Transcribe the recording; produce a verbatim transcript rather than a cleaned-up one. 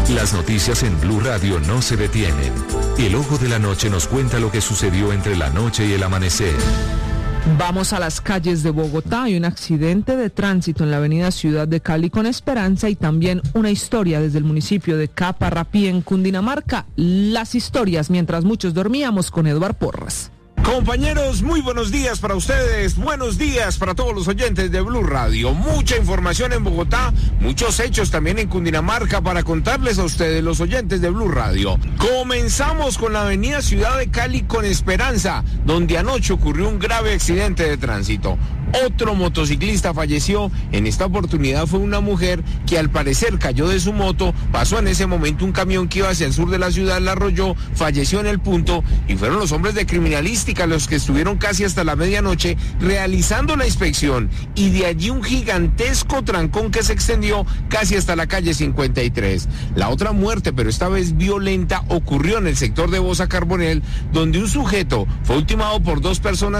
Las noticias en Blue Radio no se detienen. El ojo de la noche nos cuenta lo que sucedió entre la noche y el amanecer. Vamos a las calles de Bogotá. Hay un accidente de tránsito en la avenida Ciudad de Cali con Esperanza y también una historia desde el municipio de Caparrapí en Cundinamarca. Las historias mientras muchos dormíamos con Eduard Porras. Compañeros, muy buenos días para ustedes, buenos días para todos los oyentes de Blue Radio. Mucha información en Bogotá, muchos hechos también en Cundinamarca para contarles a ustedes, los oyentes de Blue Radio. Comenzamos con la avenida Ciudad de Cali con Esperanza, donde anoche ocurrió un grave accidente de tránsito. Otro motociclista falleció. En esta oportunidad fue una mujer que al parecer cayó de su moto, pasó en ese momento un camión que iba hacia el sur de la ciudad, la arrolló, falleció en el punto y fueron los hombres de criminalística los que estuvieron casi hasta la medianoche realizando la inspección y de allí un gigantesco trancón que se extendió casi hasta la calle cincuenta y tres. La otra muerte, pero esta vez violenta, ocurrió en el sector de Bosa Carbonel, donde un sujeto fue ultimado por dos personas